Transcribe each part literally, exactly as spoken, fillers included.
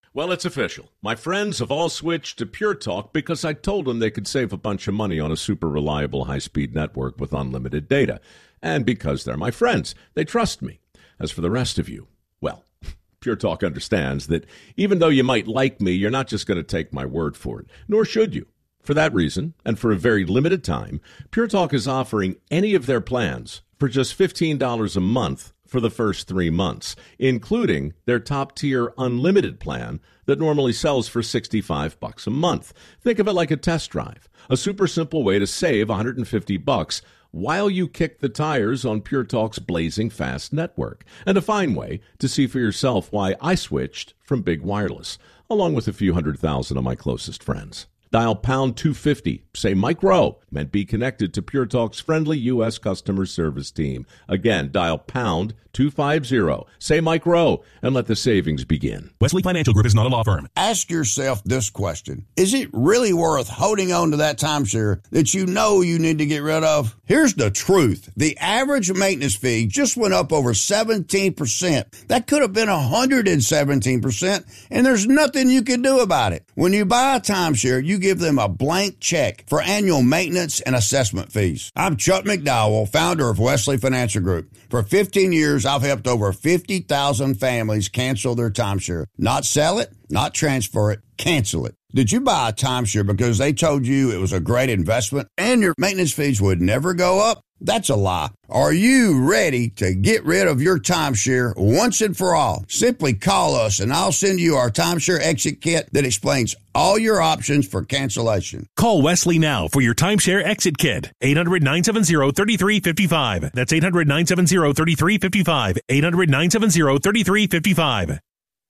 Well, it's official. My friends have all switched to Pure Talk because I told them they could save a bunch of money on a super reliable high-speed network with unlimited data. And because they're my friends, they trust me. As for the rest of you, well, Pure Talk understands that even though you might like me, you're not just going to take my word for it, nor should you. For that reason, and for a very limited time, Pure Talk is offering any of their plans for just fifteen dollars a month for the first three months, including their top-tier unlimited plan that normally sells for sixty-five bucks a month. Think of it like a test drive, a super simple way to save one hundred fifty bucks while you kick the tires on Pure Talk's blazing fast network, and a fine way to see for yourself why I switched from Big Wireless, along with a few hundred thousand of my closest friends. Dial pound two fifty, say Mike Rowe, and be connected to Pure Talk's friendly U S customer service team. Again, dial pound two fifty, say Mike Rowe, and let the savings begin. Wesley Financial Group is not a law firm. Ask yourself this question. Is it really worth holding on to that timeshare that you know you need to get rid of? Here's the truth. The average maintenance fee just went up over seventeen percent. That could have been one hundred seventeen percent, and there's nothing you can do about it. When you buy a timeshare, you give them a blank check for annual maintenance and assessment fees. I'm Chuck McDowell, founder of Wesley Financial Group. For fifteen years, I've helped over fifty thousand families cancel their timeshare. Not sell it, not transfer it, cancel it. Did you buy a timeshare because they told you it was a great investment and your maintenance fees would never go up? That's a lie. Are you ready to get rid of your timeshare once and for all? Simply call us and I'll send you our timeshare exit kit that explains all your options for cancellation. Call Wesley now for your timeshare exit kit. eight hundred, nine seven zero, three three five five. That's eight hundred, nine seven zero, three three five five. eight hundred, nine seven zero, three three five five.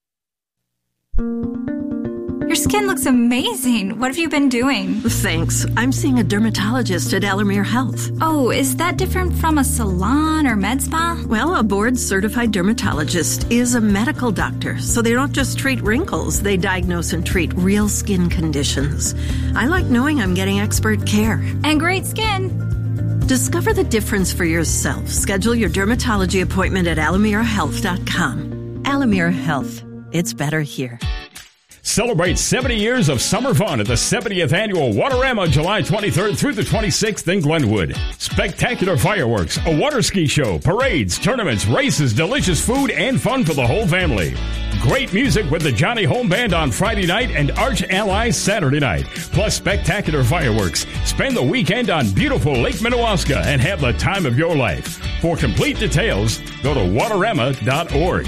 Your skin looks amazing. What have you been doing? Thanks. I'm seeing a dermatologist at Alamere Health. Oh, is that different from a salon or med spa? Well, a board-certified dermatologist is a medical doctor, so they don't just treat wrinkles. They diagnose and treat real skin conditions. I like knowing I'm getting expert care. And great skin. Discover the difference for yourself. Schedule your dermatology appointment at alamere health dot com. Alamere Health. It's better here. Celebrate seventy years of summer fun at the seventieth Annual Waterama, July twenty-third through the twenty-sixth in Glenwood. Spectacular fireworks, a water ski show, parades, tournaments, races, delicious food, and fun for the whole family. Great music with the Johnny Home Band on Friday night and Arch Allies Saturday night. Plus spectacular fireworks. Spend the weekend on beautiful Lake Minnewaska and have the time of your life. For complete details, go to waterama dot org.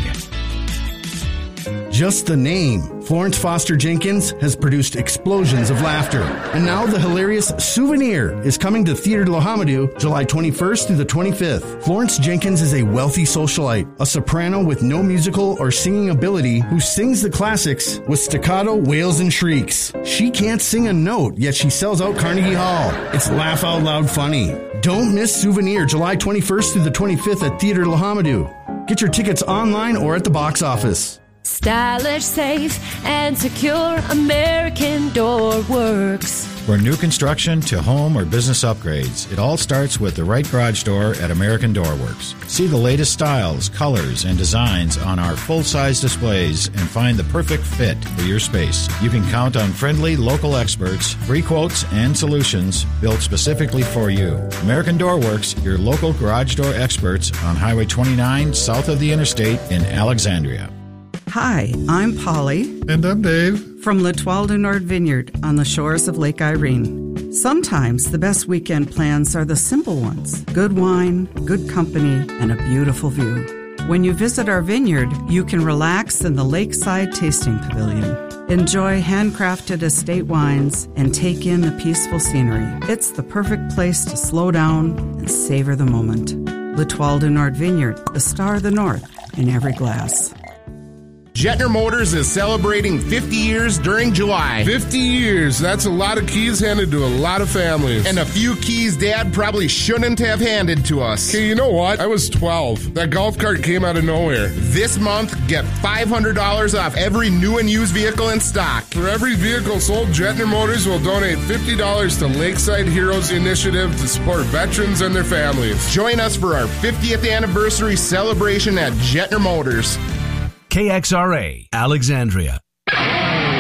Just the name, Florence Foster Jenkins has produced explosions of laughter. And now the hilarious Souvenir is coming to Theater de la Hamadou July twenty-first through the twenty-fifth. Florence Jenkins is a wealthy socialite, a soprano with no musical or singing ability who sings the classics with staccato wails and shrieks. She can't sing a note, yet she sells out Carnegie Hall. It's laugh out loud funny. Don't miss Souvenir July twenty-first through the twenty-fifth at Theater de la Hamadou. Get your tickets online or at the box office. Stylish, safe, and secure American Door Works. For new construction to home or business upgrades, it all starts with the right garage door at American Door Works. See the latest styles, colors, and designs on our full-size displays and find the perfect fit for your space. You can count on friendly local experts, free quotes, and solutions built specifically for you. American Door Works, your local garage door experts on Highway twenty-nine, south of the interstate in Alexandria. Hi, I'm Polly. And I'm Dave. From L'Etoile du Nord Vineyard on the shores of Lake Irene. Sometimes the best weekend plans are the simple ones. Good wine, good company, and a beautiful view. When you visit our vineyard, you can relax in the Lakeside Tasting Pavilion. Enjoy handcrafted estate wines and take in the peaceful scenery. It's the perfect place to slow down and savor the moment. L'Etoile du Nord Vineyard, the star of the north in every glass. Jetner Motors is celebrating fifty years during July. fifty years. That's a lot of keys handed to a lot of families. And a few keys Dad probably shouldn't have handed to us. Hey, you know what? I was twelve. That golf cart came out of nowhere. This month, get five hundred dollars off every new and used vehicle in stock. For every vehicle sold, Jetner Motors will donate fifty dollars to Lakeside Heroes Initiative to support veterans and their families. Join us for our fiftieth anniversary celebration at Jetner Motors. K X R A, Alexandria.